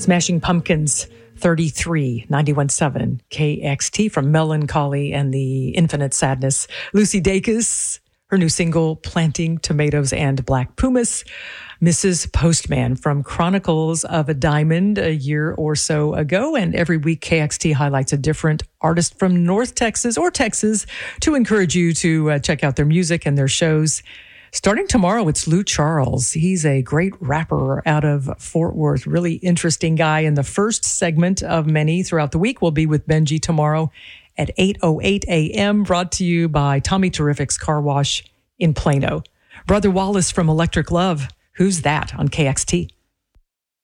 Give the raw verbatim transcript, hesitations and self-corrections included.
Smashing Pumpkins, thirty-three, ninety-one point seven K X T from Melancholy and the Infinite Sadness. Lucy Dacus, her new single, Planting Tomatoes and Black Pumas. Missus Postman from Chronicles of a Diamond a year or so ago. And every week, K X T highlights a different artist from North Texas or Texas to encourage you to uh, check out their music and their shows. Starting tomorrow, it's Lou Charles. He's a great rapper out of Fort Worth. Really interesting guy. And the first segment of many throughout the week will be with Benji tomorrow at eight oh eight a.m., brought to you by Tommy Terrific's Car Wash in Plano. Brother Wallace from Electric Love. Who's that on K X T?